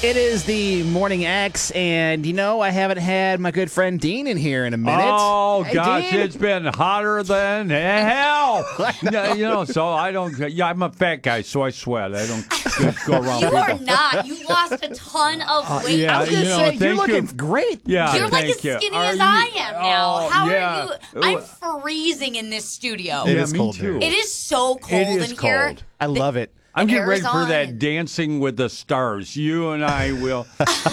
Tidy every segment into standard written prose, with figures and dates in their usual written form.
It is the Morning X, and I haven't had my good friend Dean in here in a minute. Oh, Hey, gosh, Dean. it's been hotter than hell. So I don't, I'm a fat guy, so I sweat. I don't go around You people. are not. You lost a ton of weight. yeah, I was going to say, you're thank looking you. great. Yeah, You're like as thank you. skinny Are as you- I am now. Oh, How yeah. are you? I'm freezing in this studio. It Yeah, is me cold too. here. It is so cold It is in here. cold. I love it. I'm getting ready Air's for on that and- Dancing with the Stars. You and I will,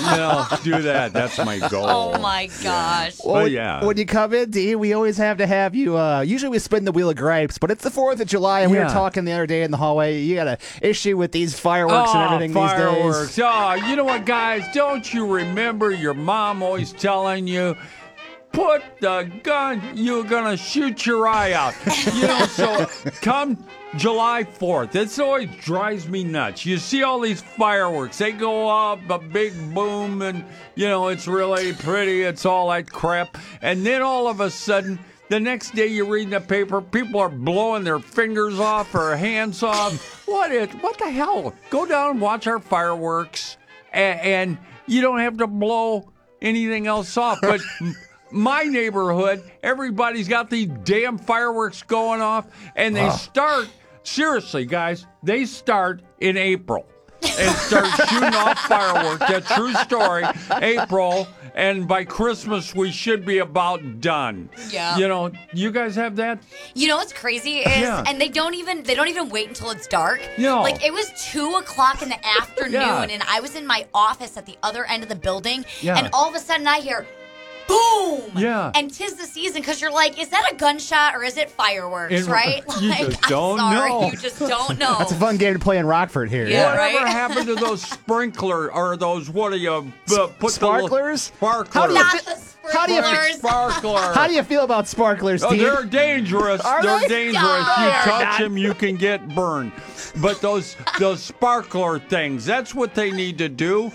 do that. That's my goal. Oh my gosh. Well, yeah. When you come in, Dean, we always have to have you. Usually we spin the wheel of gripes, but it's the 4th of July, and we were Yeah. talking the other day in the hallway. You got an issue with these fireworks and everything fireworks. these days. Oh, you know what, guys? Don't you remember your mom always telling you, put the gun, you're going to shoot your eye out. So come July 4th, it always drives me nuts. You see all these fireworks. They go up, a big boom, and, it's really pretty. It's all that crap. And then all of a sudden, the next day you read in the paper, people are blowing their fingers off or hands off. What the hell? Go down and watch our fireworks, and you don't have to blow anything else off. But my neighborhood, everybody's got these damn fireworks going off, and they start, seriously, guys, they start in April. And start shooting off fireworks. That's a true story. April, and by Christmas we should be about done. Yeah. You guys have that? You know what's crazy is, Yeah. and they don't even wait until it's dark. No. Like it was 2:00 in the afternoon, Yeah. and I was in my office at the other end of the building, Yeah. and all of a sudden I hear, boom! Yeah. And 'tis the season because you're like, is that a gunshot or is it fireworks? And right? you Like, just don't I'm sorry, know. you just don't know. That's a fun game to play in Rockford here. Yeah. Whatever right? happened to those sprinkler or those, what do you put Sparklers? Sparklers. How do you Not fi- the how do you- sprinklers. Sparkler. How do you feel about sparklers, Oh, Dean? they're dangerous. Are They're they? dangerous. No, You they're touch not. them, you can get burned. But those sparkler things, that's what they need to do.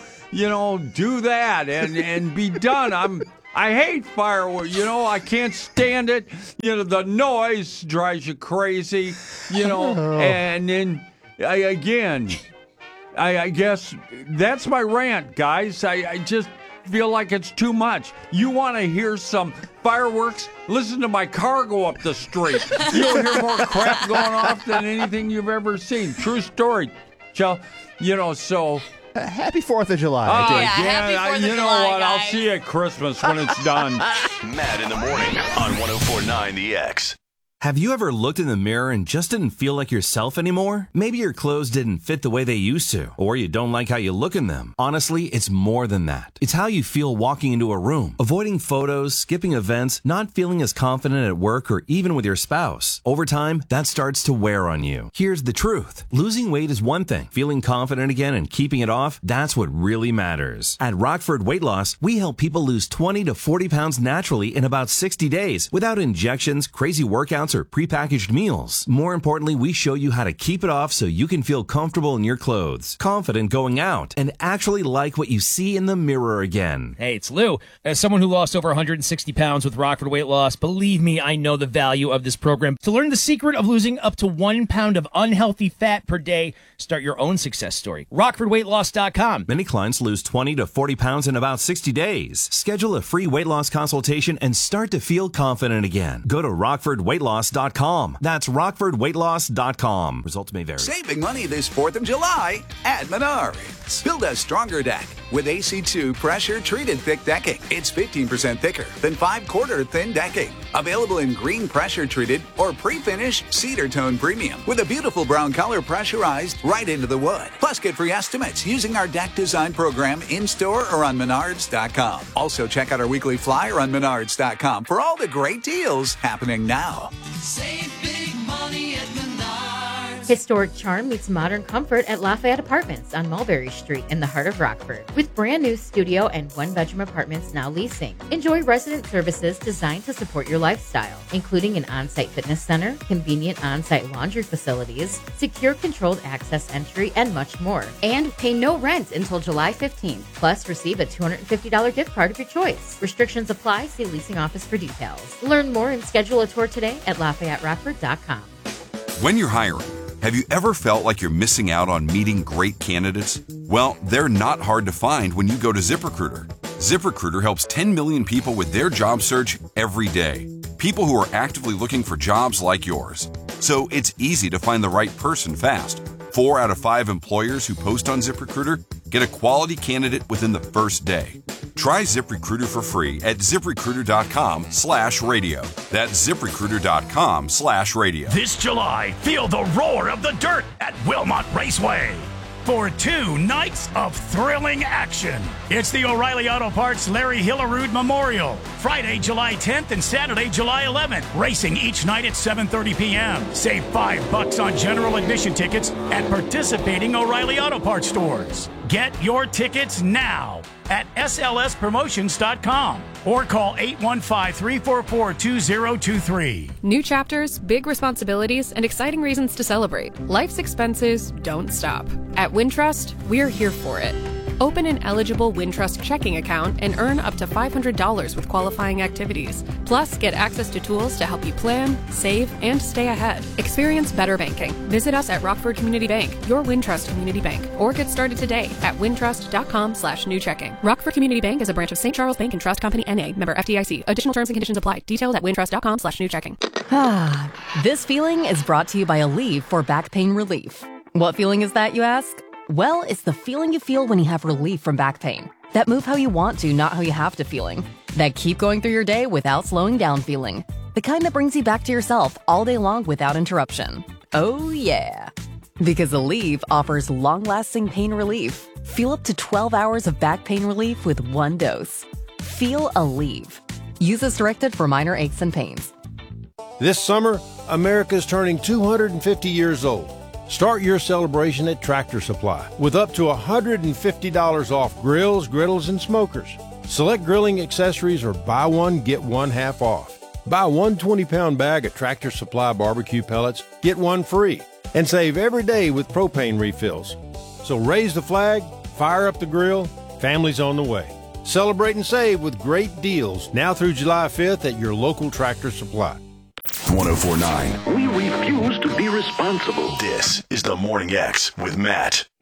Do that and be done. I hate fireworks. I can't stand it. The noise drives you crazy. And then I guess that's my rant, guys. I just feel like it's too much. You want to hear some fireworks? Listen to my car go up the street. You'll hear more crap going off than anything you've ever seen. True story. So. Happy 4th of July. Oh, Dean. yeah. Happy 4th of You know July, what? I'll guys. see you at Christmas when it's done. Matt in the morning on 104.9 The X. Have you ever looked in the mirror and just didn't feel like yourself anymore? Maybe your clothes didn't fit the way they used to, or you don't like how you look in them. Honestly, it's more than that. It's how you feel walking into a room, avoiding photos, skipping events, not feeling as confident at work or even with your spouse. Over time, that starts to wear on you. Here's the truth. Losing weight is one thing. Feeling confident again and keeping it off, that's what really matters. At Rockford Weight Loss, we help people lose 20 to 40 pounds naturally in about 60 days without injections, crazy workouts, or prepackaged meals. More importantly, we show you how to keep it off so you can feel comfortable in your clothes, confident going out, and actually like what you see in the mirror again. Hey, it's Lou. As someone who lost over 160 pounds with Rockford Weight Loss, believe me, I know the value of this program. To learn the secret of losing up to 1 pound of unhealthy fat per day, start your own success story. RockfordWeightLoss.com. Many clients lose 20 to 40 pounds in about 60 days. Schedule a free weight loss consultation and start to feel confident again. Go to RockfordWeightLoss.com. That's RockfordWeightLoss.com. Results may vary. Saving money this 4th of July at Menards. Build a stronger deck with AC2 pressure-treated thick decking. It's 15% thicker than 5/4 thin decking. Available in green pressure-treated or pre-finished cedar tone premium with a beautiful brown color pressurized right into the wood. Plus, get free estimates using our deck design program in-store or on Menards.com. Also, check out our weekly flyer on Menards.com for all the great deals happening now. Save big money at Menards. Historic charm meets modern comfort at Lafayette Apartments on Mulberry Street in the heart of Rockford. With brand new studio and one-bedroom apartments now leasing. Enjoy resident services designed to support your lifestyle, including an on-site fitness center, convenient on-site laundry facilities, secure controlled access entry, and much more. And pay no rent until July 15th. Plus, receive a $250 gift card of your choice. Restrictions apply. See leasing office for details. Learn more and schedule a tour today at LafayetteRockford.com. When you're hiring, Have you ever felt like you're missing out on meeting great candidates? Well, they're not hard to find when you go to ZipRecruiter. ZipRecruiter helps 10 million people with their job search every day. People who are actively looking for jobs like yours. So it's easy to find the right person fast. 4 out of 5 employers who post on ZipRecruiter get a quality candidate within the first day. Try ZipRecruiter for free at ZipRecruiter.com/radio. That's ZipRecruiter.com/radio. This July, feel the roar of the dirt at Wilmot Raceway for 2 nights of thrilling action. It's the O'Reilly Auto Parts Larry Hillerud Memorial, Friday, July 10th and Saturday, July 11th. Racing each night at 7:30 p.m. Save $5 on general admission tickets at participating O'Reilly Auto Parts stores. Get your tickets now at slspromotions.com or call 815-344-2023. New chapters, big responsibilities, and exciting reasons to celebrate. Life's expenses don't stop. At Wintrust, we're here for it. Open an eligible Wintrust checking account and earn up to $500 with qualifying activities. Plus, get access to tools to help you plan, save, and stay ahead. Experience better banking. Visit us at Rockford Community Bank, your Wintrust community bank, or get started today at wintrust.com/new checking. Rockford Community Bank is a branch of St. Charles Bank and Trust Company, N.A., member FDIC. Additional terms and conditions apply. Details at wintrust.com/new checking. This feeling is brought to you by Aleve for back pain relief. What feeling is that, you ask? Well, it's the feeling you feel when you have relief from back pain. That move how you want to, not how you have to feeling. That keep going through your day without slowing down feeling. The kind that brings you back to yourself all day long without interruption. Oh yeah. Because Aleve offers long-lasting pain relief. Feel up to 12 hours of back pain relief with 1 dose. Feel Aleve. Use as directed for minor aches and pains. This summer, America's turning 250 years old. Start your celebration at Tractor Supply with up to $150 off grills, griddles, and smokers. Select grilling accessories or buy one, get one half off. Buy one 20-pound bag of Tractor Supply barbecue pellets, get one free. And save every day with propane refills. So raise the flag, fire up the grill, family's on the way. Celebrate and save with great deals now through July 5th at your local Tractor Supply. 104.9. We refuse to be responsible. This is the Morning X with Matt.